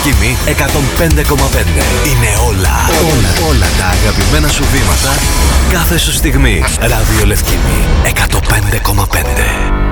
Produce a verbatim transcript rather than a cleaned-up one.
Λευκήμη εκατόν πέντε κόμμα πέντε. Είναι όλα, όλα, όλα τα αγαπημένα σου βήματα κάθε σου στιγμή. Ράδιο Λευκήμη εκατόν πέντε κόμμα πέντε.